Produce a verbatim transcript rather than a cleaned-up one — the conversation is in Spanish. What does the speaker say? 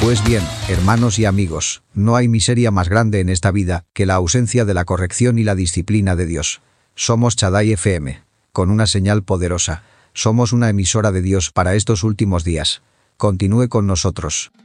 Pues bien, hermanos y amigos, no hay miseria más grande en esta vida que la ausencia de la corrección y la disciplina de Dios. Somos Shaddai F M, con una señal poderosa. Somos una emisora de Dios para estos últimos días. Continúe con nosotros.